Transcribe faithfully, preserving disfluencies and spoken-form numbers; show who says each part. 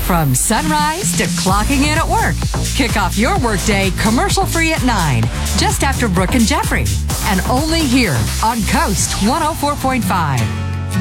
Speaker 1: From sunrise to clocking in at work. Kick off your workday commercial-free at nine, just after Brooke and Jeffrey. And only here on Coast one oh four point five.